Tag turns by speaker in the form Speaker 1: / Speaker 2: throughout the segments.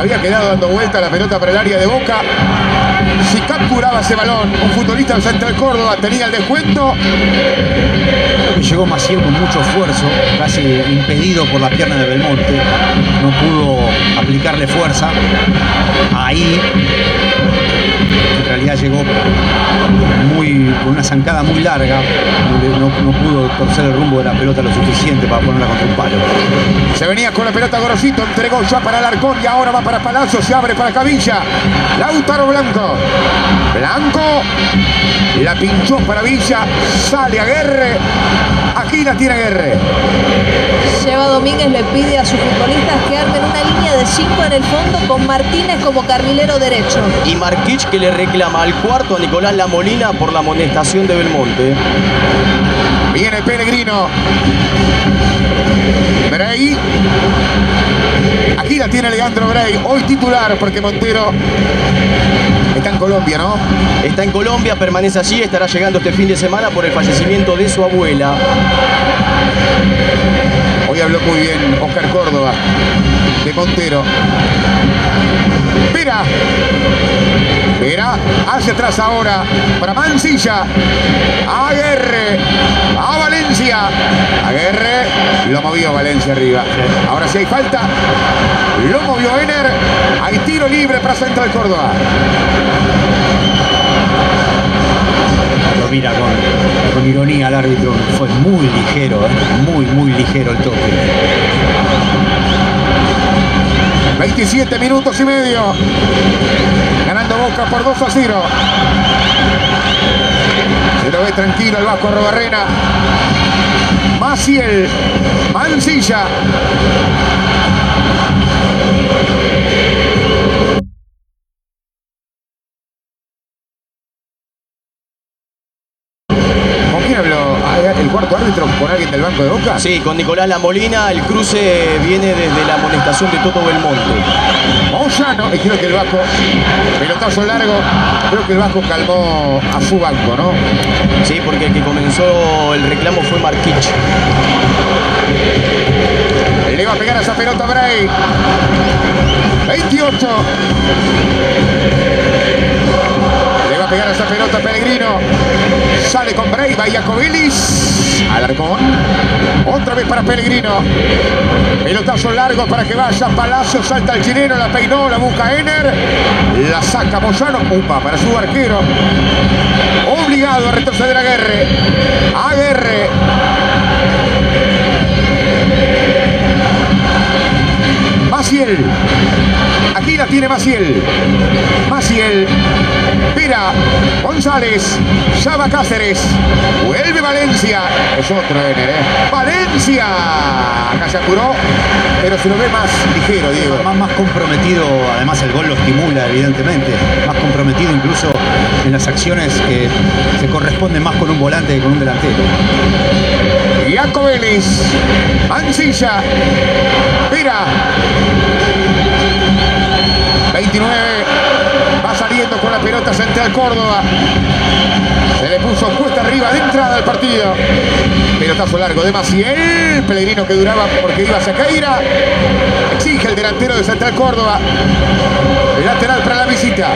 Speaker 1: Había quedado dando vuelta la pelota para el área de Boca. Si capturaba ese balón, un futbolista del Central Córdoba tenía el descuento.
Speaker 2: Llegó Maciel con mucho esfuerzo, casi impedido por las piernas de Belmonte. No pudo aplicarle fuerza. Ahí en realidad llegó con una zancada muy larga. No pudo torcer el rumbo de la pelota lo suficiente para ponerla contra un palo.
Speaker 1: Se venía con la pelota Gorosito, entregó ya para Alarcón y ahora va para Palazzo, se abre para Cavilla. Lautaro Blanco. Blanco la pinchó para Villa, sale Aguerre. Aquí la tiene Aguerre.
Speaker 3: Seba Domínguez le pide a sus futbolistas que armen una línea de 5 en el fondo con Martínez como carrilero derecho.
Speaker 4: Y Marquich que le reclama al cuarto a Nicolás Lamolina por la amonestación de Belmonte.
Speaker 1: Viene Pellegrino. Bray. Aquí la tiene Leandro Bray, hoy titular porque Montero está en Colombia, ¿no?
Speaker 4: Está en Colombia, permanece allí, estará llegando este fin de semana por el fallecimiento de su abuela.
Speaker 1: Hoy habló muy bien Oscar Córdoba de Montero. Vera hacia atrás ahora para Mancilla. Aguerre a Valencia. Aguerre lo movió Valencia arriba. Ahora sí hay falta. Lo movió Ener. Hay tiro libre para Central Córdoba.
Speaker 2: Lo mira con ironía al árbitro. Fue muy ligero, muy ligero el toque.
Speaker 1: 27 minutos y medio. Ganando Boca por 2-0. Se lo ve tranquilo el Vasco Arrobarrena. Maciel. Mancilla. ¿Con quién habló? ¿El cuarto árbitro con alguien del banco de Boca?
Speaker 4: Sí, con Nicolás Lamolina. El cruce viene desde la amonestación de Toto Belmonte.
Speaker 1: Moyano, creo que el Vasco, pelotazo largo, creo que el Vasco calmó a su banco, ¿no?
Speaker 4: Sí, porque el que comenzó el reclamo fue Marquich.
Speaker 1: Le va a pegar a esa pelota Bray. 28. Le va a pegar a esa pelota Pellegrino. Sale con Bray, va Iacovilis. Alarcón. Otra vez para Pellegrino. Pelotazo largo para que vaya Palacio. Salta el chileno, la peinó, la busca Ener. La saca Moyano. Upa, para su arquero. Obligado a retroceder a Aguerre. Aguerre. Maciel. Aquí la tiene Maciel. Maciel. Pira. González. Chava Cáceres. Vuelve Valencia. Es otro Ener, Valencia. Acá se apuró, pero se lo ve más ligero, Diego.
Speaker 2: Más comprometido, además el gol lo estimula, evidentemente. Más comprometido incluso en las acciones que se corresponden más con un volante que con un delantero.
Speaker 1: Iacovilis. Mancilla. Pira. 29. Va saliendo con la pelota Central Córdoba. Se le puso cuesta arriba de entrada al partido. Pelotazo largo de Maciel. Pellegrino que duraba porque iba a Sequeira. Exige el delantero de Central Córdoba. El lateral para la visita.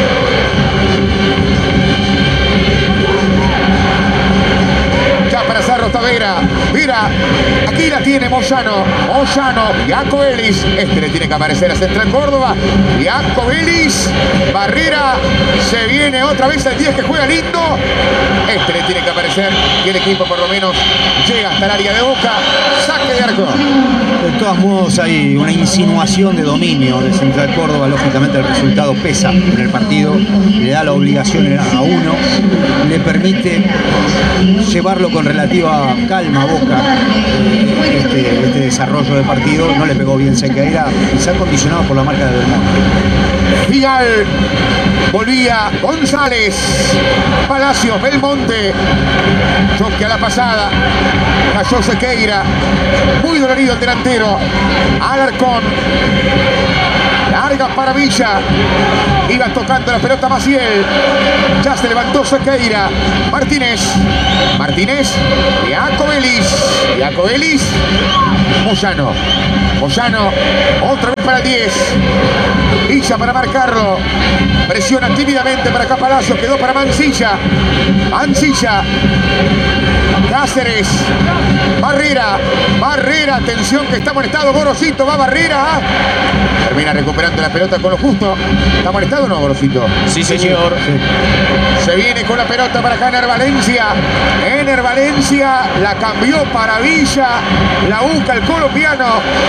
Speaker 1: Ya para Cerro Tavera. Mira, aquí la tiene Moyano. Moyano, Iacovilis. Este le tiene que aparecer a Central Córdoba. Iacovilis. Barrera. Se viene otra vez el 10 que juega lindo. Este le tiene que aparecer. Y el equipo por lo menos llega hasta el área de Boca. Saque de arco.
Speaker 2: De todos modos hay una insinuación de dominio de Central Córdoba. Lógicamente el resultado pesa en el partido. Le da la obligación a uno. Le permite llevarlo con relativa calma a Boca. Este desarrollo de partido no le pegó bien Sequeira, quizá condicionado por la marca de Belmonte.
Speaker 1: Figal. Volvía González. Palacios, Belmonte. Choque a la pasada. Cayó Sequeira. Muy dolorido el delantero. Alarcón. Larga para Villa. Iba tocando la pelota Maciel. Ya se levantó Sequeira. Martínez. Martínez. Iacovilis. Iacovilis. Moyano. Moyano. Otra vez para el 10. Villa para marcarlo. Presiona tímidamente para acá Palacio. Quedó para Mancilla. Mancilla. Cáceres. Barrera. Barrera. Atención que está molestado. Gorosito. Va Barrera. Termina recuperando la pelota con lo justo. ¿Está molestado o no, Gorosito?
Speaker 4: Sí, señor.
Speaker 1: Sí. Se viene con la pelota para acá Ener Valencia. Ener Valencia la cambió para Villa. La busca el colombiano.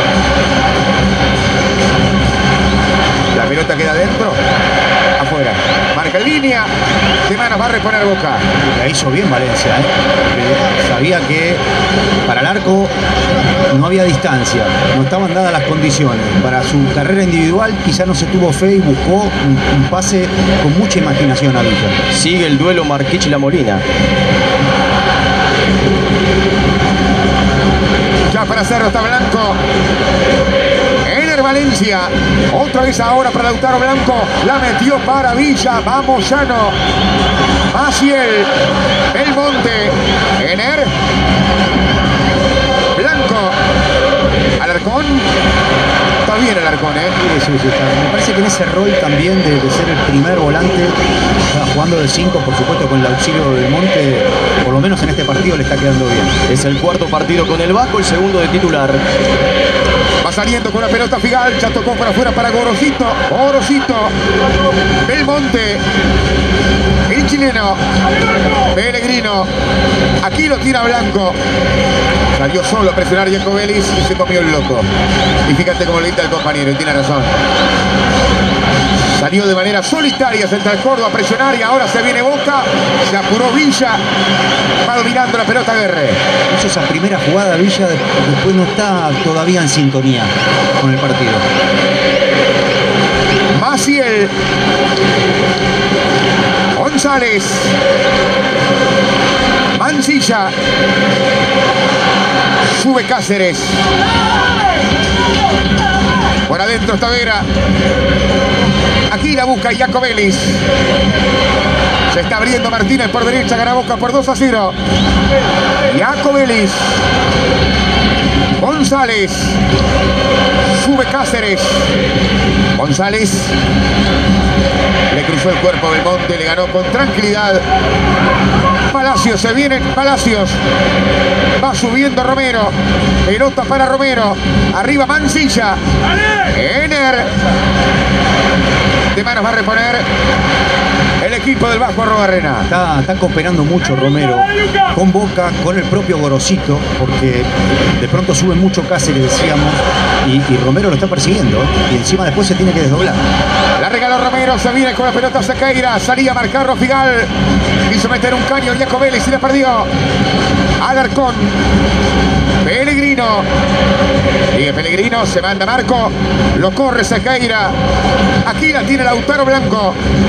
Speaker 1: La pelota queda dentro. Afuera. Marca en línea. De manos va a reponer Boca.
Speaker 2: La hizo bien Valencia, ¿eh? Sabía que para el arco no había distancia, no estaban dadas las condiciones. Para su carrera individual quizás no se tuvo fe y buscó un pase con mucha imaginación a Villa.
Speaker 4: Sigue el duelo Marquich y La Molina.
Speaker 1: Ya para Cerro está Blanco. Ener Valencia. Otra vez ahora para Lautaro Blanco. La metió para Villa. Vamos Llano. Maciel. Belmonte. Ener. Blanco. Alarcón. Está bien Alarcón, ¿eh?
Speaker 2: Sí, está. Me parece que en ese rol también de ser el primer volante, jugando de 5, por supuesto con el auxilio de Belmonte, por lo menos en este partido le está quedando bien.
Speaker 4: Es el cuarto partido con el Vasco, el segundo de titular.
Speaker 1: Va saliendo con la pelota Figal. Ya tocó para afuera para Gorosito. Gorosito. Belmonte. El chileno. Pellegrino. Aquí lo tira Blanco. Salió solo a presionar Jacobelis y se comió el loco. Y fíjate cómo le grita el compañero. Y tiene razón. Salió de manera solitaria Central Córdoba a presionar y ahora se viene Boca. Se apuró Villa. Va dominando la pelota Guerre.
Speaker 2: Hizo esa primera jugada Villa, después no está todavía en sintonía con el partido.
Speaker 1: Maciel. González. Mancilla. Sube Cáceres. Por adentro está Vera. Aquí la busca Jacobelis. Se está abriendo Martínez por derecha. Gana Boca por 2-0. Jacobelis. González. Sube Cáceres. González. Le cruzó el cuerpo Belmonte. Le ganó con tranquilidad. Palacios, se viene Palacios. Va subiendo Romero. Pelota para Romero. Arriba Mancilla. Ener. De manos va a reponer el equipo del Vasco Arrobarrena.
Speaker 2: Está cooperando mucho Romero con Boca, con el propio Gorosito, porque de pronto sube mucho Cáceres, decíamos, y Romero lo está persiguiendo, y encima después se tiene que desdoblar.
Speaker 1: La regaló Romero, se viene con la pelota Sequeira, salía a marcarlo Figal, quiso meter un caño Jacobelis y la perdió. Alarcón. Pellegrino. Sigue Pellegrino, se manda Marco. Lo corre Sequeira. Aquí la tiene Lautaro Blanco.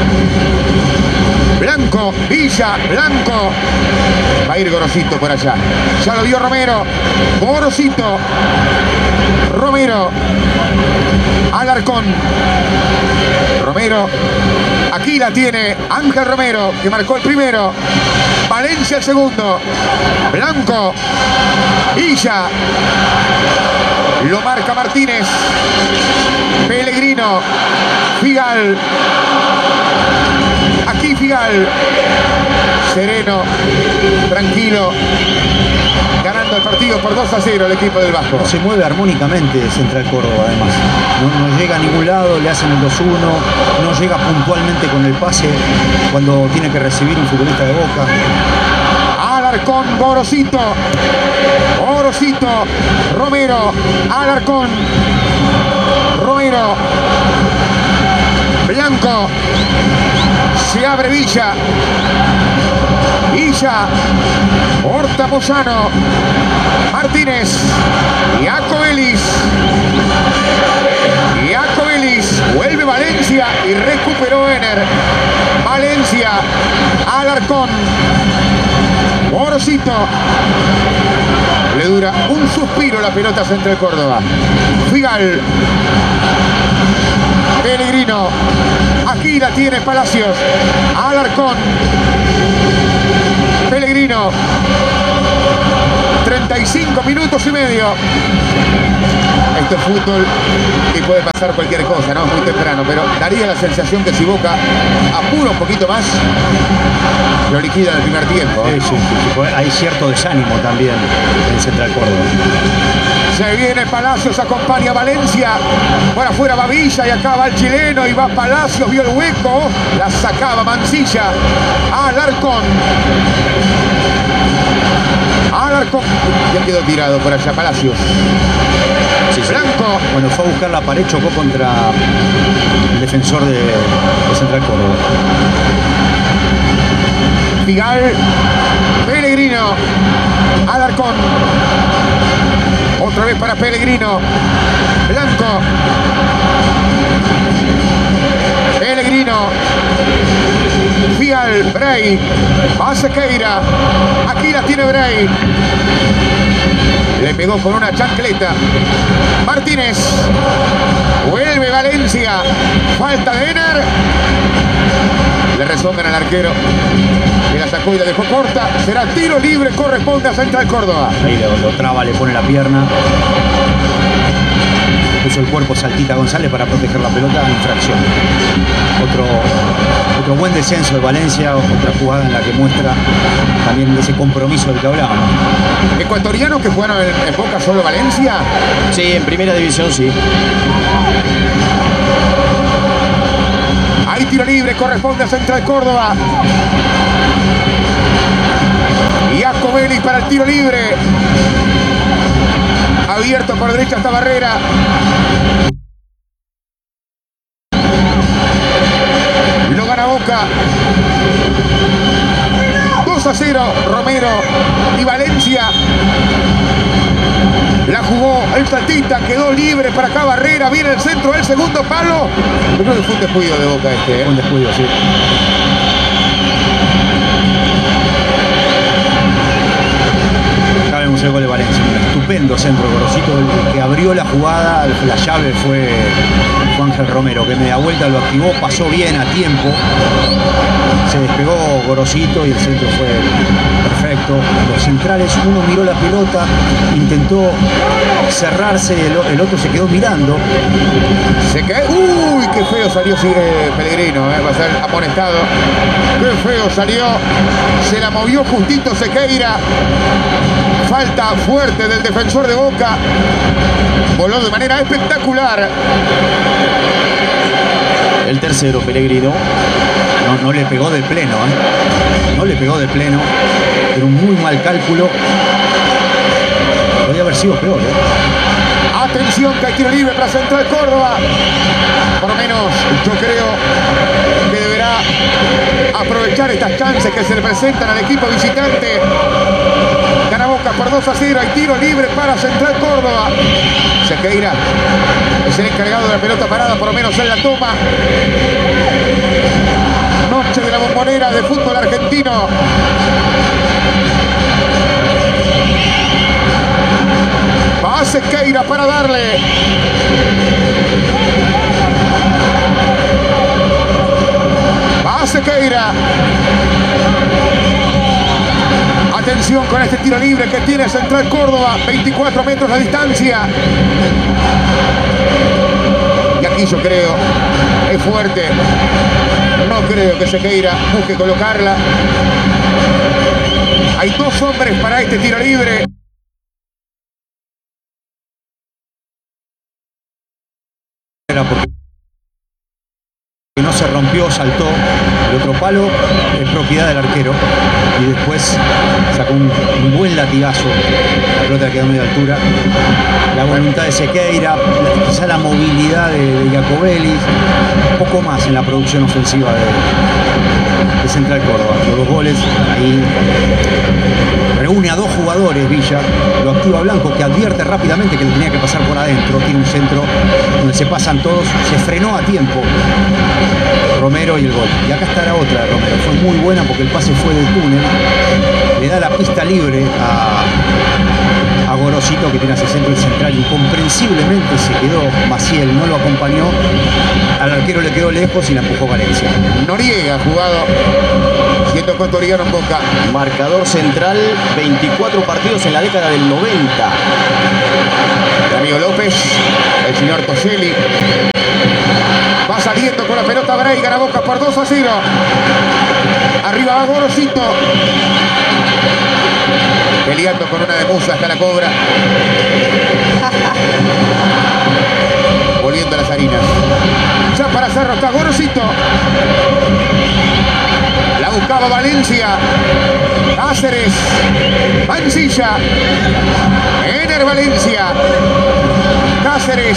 Speaker 1: Blanco, Villa, Blanco. Va a ir Gorosito por allá. Ya lo vio Romero. Gorosito. Romero. Alarcón. Romero. Aquí la tiene Ángel Romero, que marcó el primero. Valencia el segundo. Blanco. Villa. Lo marca Martínez. Pellegrino. Figal. Aquí Figal. Sereno. Tranquilo. Ganando el partido por 2-0 el equipo del Vasco.
Speaker 2: Se mueve armónicamente Central Córdoba, además. No llega a ningún lado, le hacen el 2-1, no llega puntualmente con el pase cuando tiene que recibir un futbolista de Boca.
Speaker 1: Alarcón, Gorosito. Gorosito. Romero. Alarcón. Romero. Blanco. Se abre Villa. Villa. Horta Moyano. Martínez. Jacobelis. Jacobelis. Vuelve Valencia y recuperó Ener. Valencia. Alarcón. Gorosito. Le dura un suspiro la pelota Central Córdoba. Figal. Pellegrino. Aquí la tiene Palacios. Alarcón. Pellegrino. 45 minutos y medio. Esto es fútbol y puede pasar cualquier cosa, ¿no? Es muy temprano, pero daría la sensación que si Boca apura un poquito más, lo liquida en el primer tiempo.
Speaker 2: Sí. Hay cierto desánimo también en Central Córdoba.
Speaker 1: Se viene Palacios, acompaña a Valencia. Por afuera va Villa y acá va el chileno y va Palacios, vio el hueco. La sacaba Mancilla. Alarcón. Ya quedó tirado por allá Palacios.
Speaker 2: Sí.
Speaker 1: Blanco.
Speaker 2: Cuando fue a buscar la pared chocó contra el defensor de Central Córdoba.
Speaker 1: Figal. Pellegrino. Alarcón. Otra vez para Pellegrino. Blanco. Pellegrino. Figal. Bray. Va Sequeira. Aquí la tiene Bray. Le pegó con una chancleta. Martínez. Vuelve Valencia. Falta de Ener. Le rezongan al arquero. Que la sacó y la dejó corta. Será tiro libre. Corresponde a Central Córdoba.
Speaker 2: Ahí lo traba, le pone la pierna. Puso el cuerpo Saltita González para proteger la pelota. Infracción. Otro buen descenso de Valencia. Otra jugada en la que muestra también ese compromiso del que hablábamos.
Speaker 1: Ecuatorianos que jugaron en Boca solo Valencia.
Speaker 4: Sí, en primera división sí.
Speaker 1: Hay tiro libre, corresponde a Central Córdoba. Iacobelli para el tiro libre. Abierto por derecha hasta Barrera. Lo gana Boca. 2-0. Romero y Valencia. La jugó el Saltita, quedó libre para acá Barrera, viene el centro del segundo palo. Yo creo que fue un descuido de Boca este.
Speaker 2: Un descuido, sí. Acá vemos el gol de Valencia. Un estupendo centro, Gorosito, el que abrió la jugada. La llave fue Ángel Romero, que media vuelta lo activó, pasó bien a tiempo. Se despegó Gorosito y el centro fue perfecto. Los centrales, uno miró la pelota, intentó cerrarse, el otro se quedó mirando.
Speaker 1: Se cae. Uy, qué feo salió Pellegrino, va a ser amonestado. Qué feo salió. Se la movió justito Sequeira. Falta fuerte del defensor de Boca. Voló de manera espectacular.
Speaker 4: El tercero, Pellegrino.
Speaker 2: No le pegó de pleno, No le pegó de pleno. Pero un muy mal cálculo. Podría haber sido peor,
Speaker 1: Atención que hay tiro libre para Central Córdoba. Por lo menos yo creo que deberá aprovechar estas chances que se le presentan al equipo visitante. Gana Boca por 2-0. Hay tiro libre para Central Córdoba. Sequeira es el encargado de la pelota parada, por lo menos en la toma. Noche de la Bombonera de fútbol argentino. Va Sequeira para darle. Va Sequeira. Atención con este tiro libre que tiene Central Córdoba. 24 metros la distancia. Y aquí yo creo, es fuerte. No creo que Sequeira busque colocarla. Hay dos hombres para este tiro libre.
Speaker 2: Porque no se rompió, saltó. El otro palo es propiedad del arquero. Y después sacó un buen latigazo. La pelota quedó a media altura. La voluntad de Sequeira, quizá la movilidad de Iacobelli. Un poco más en la producción ofensiva de Central Córdoba. Los dos goles ahí. Reúne a dos jugadores Villa, lo activa Blanco, que advierte rápidamente que le tenía que pasar por adentro. Tiene un centro donde se pasan todos, se frenó a tiempo Romero y el gol. Y acá está la otra de Romero, fue muy buena porque el pase fue del túnel, le da la pista libre a Gorosito, que tiene ese centro central. Incomprensiblemente se quedó Maciel, no lo acompañó, al arquero le quedó lejos y la empujó Valencia.
Speaker 1: Noriega ha jugado Tremendo ecuatoriano en Boca.
Speaker 4: Marcador central, 24 partidos en la década del 90.
Speaker 1: El amigo López, el señor Toselli. Va saliendo con la pelota Bray, gana Boca por 2-0. Arriba va Gorosito. Peleando con una de Musa hasta la cobra. Volviendo a las harinas. Ya para Cerro está Gorosito. La buscaba Valencia. Cáceres. Mancilla. Ener Valencia. Cáceres.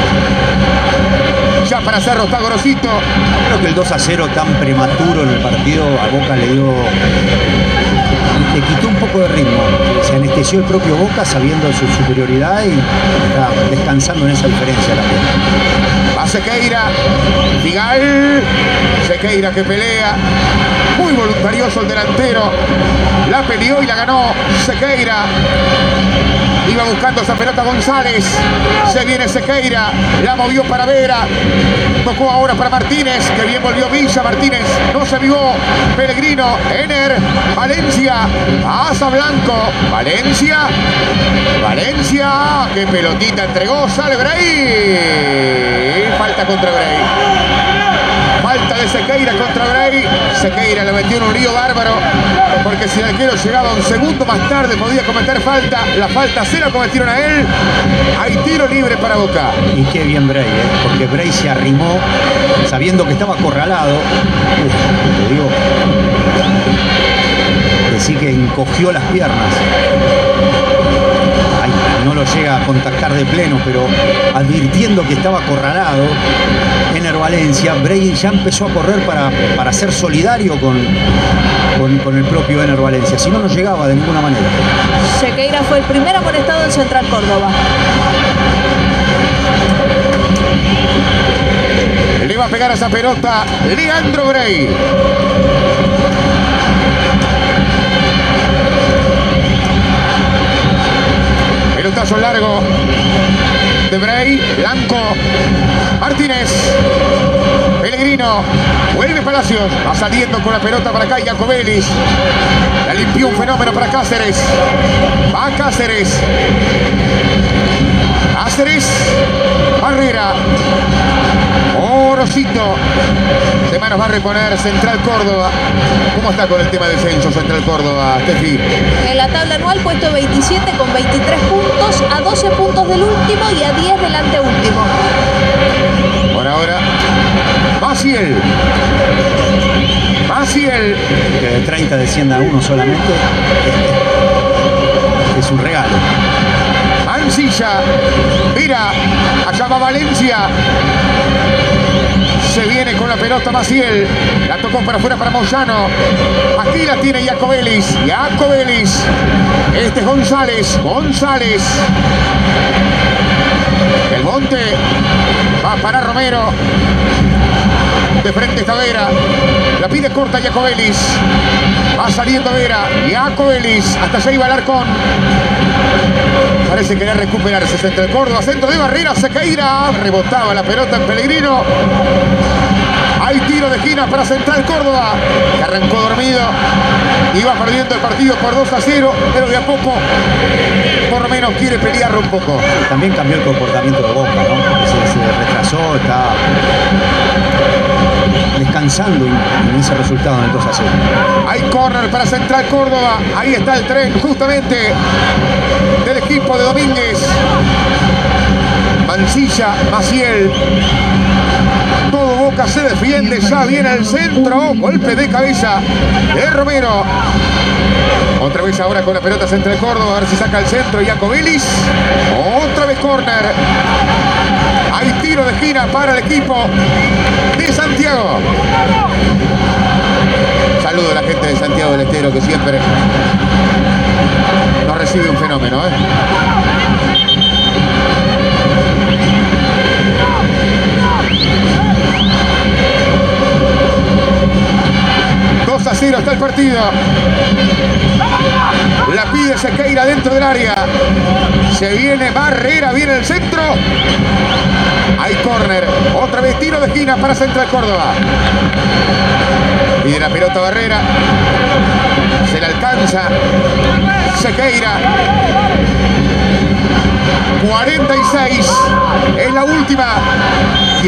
Speaker 1: Ya para Cerro está Gorosito.
Speaker 2: Creo que el 2-0 tan prematuro en el partido a Boca le quitó un poco de ritmo. Se anestesió el propio Boca sabiendo su superioridad y está descansando en esa diferencia también.
Speaker 1: Va Sequeira. Figal. Sequeira que pelea. Muy voluntarioso el delantero. La peleó y la ganó Sequeira. Iba buscando esa pelota González. Se viene Sequeira. La movió para Vera. Tocó ahora para Martínez. Que bien volvió Villa. Martínez no se avivó. Pellegrino. Ener. Valencia. Pasa Blanco. Valencia. Valencia. Qué pelotita entregó. Sale Bray. Falta contra Bray. Falta de Sequeira contra Bray. Sequeira le metió en un lío bárbaro. Porque si el arquero llegaba un segundo más tarde podía cometer falta. La falta se la cometieron a él. Hay tiro libre para Boca.
Speaker 2: Y qué bien Bray, porque Bray se arrimó sabiendo que estaba acorralado. Te digo, decir que encogió las piernas. Ay, no lo llega a contactar de pleno, pero advirtiendo que estaba acorralado, Ener Valencia, Bray ya empezó a correr para ser solidario con el propio Ener Valencia. Si no, no llegaba de ninguna manera.
Speaker 3: Sequeira fue el primer amonestado en Central Córdoba.
Speaker 1: Le va a pegar a esa pelota Leandro Bray. Pelotazo largo de Bray. Blanco. Martínez. Pellegrino. Vuelve Palacios. Va saliendo con la pelota para acá Jacobelis. La limpió un fenómeno para Cáceres. Va Cáceres. Cáceres. Barrera. Gorosito. De manos va a reponer Central Córdoba. ¿Cómo está con el tema de descenso Central Córdoba, Steffi?
Speaker 3: En la tabla anual puesto 27 con 23 puntos, a 12 puntos del último y a 10 del anteúltimo.
Speaker 1: Por ahora, Maciel. Maciel.
Speaker 2: Que de 30 descienda a uno solamente es un regalo.
Speaker 1: Mancilla. Mira, allá va Valencia. Se viene con la pelota Maciel. La tocó para afuera para Moyano. Aquí la tiene Jacobelis. Jacobelis. Este es González. González. El Monte. Va para Romero. De frente está Vera. La pide corta Jacobelis. Va saliendo Vera. Jacobelis. Hasta allá iba Alarcón. Parece querer recuperarse Central Córdoba. Centro de Barrera. Sequeira. Rebotaba la pelota en Pellegrino. Hay tiro de esquina para Central Córdoba. Que arrancó dormido. Iba perdiendo el partido por 2-0. Pero de a poco, por lo menos, quiere pelear un poco.
Speaker 2: También cambió el comportamiento de Boca, ¿no? Se retrasó, está descansando en ese resultado en el 2-0.
Speaker 1: Hay córner para Central Córdoba. Ahí está el tren justamente del equipo de Domínguez. Mancilla, Maciel. Todo Boca se defiende. Ya viene el centro. Golpe de cabeza de Romero. Otra vez ahora con la pelota Central Córdoba. A ver si saca el centro Jacobelis. Otra vez córner. Hay tiro de esquina para el equipo de Santiago. Saludo a la gente de Santiago del Estero que siempre nos recibe un fenómeno, ¿eh? ¡2-0 está el partido! La pide Sequeira dentro del área. Se viene Barrera, viene el centro. Hay córner. Otra vez tiro de esquina para Central Córdoba. Pide la pelota Barrera. Se la alcanza Sequeira. 46. Es la última.